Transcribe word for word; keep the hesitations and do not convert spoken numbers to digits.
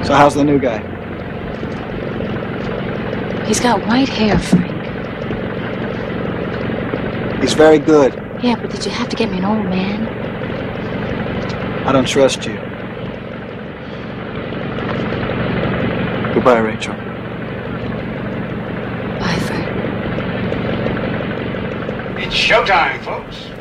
So how's the new guy? He's got white hair, Frank. He's very good. Yeah, but did you have to get me an old man? I don't trust you. Goodbye, Rachel. Bye, Frank. It's showtime, folks.